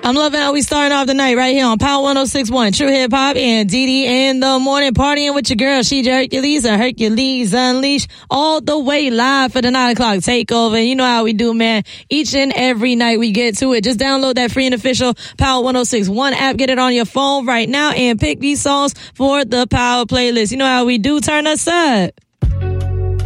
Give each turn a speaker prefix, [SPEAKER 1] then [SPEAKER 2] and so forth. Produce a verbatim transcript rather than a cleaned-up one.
[SPEAKER 1] I'm loving how we starting off the night right here on Power one oh six point one. True Hip Hop and D D in the morning, partying with your girl, She Hercules and Hercules Unleashed, all the way live for the nine o'clock takeover. And you know how we do, man. Each and every night we get to it. Just download that free and official Power one oh six point one app. Get it on your phone right now and pick these songs for the Power playlist. You know how we do. Turn us up.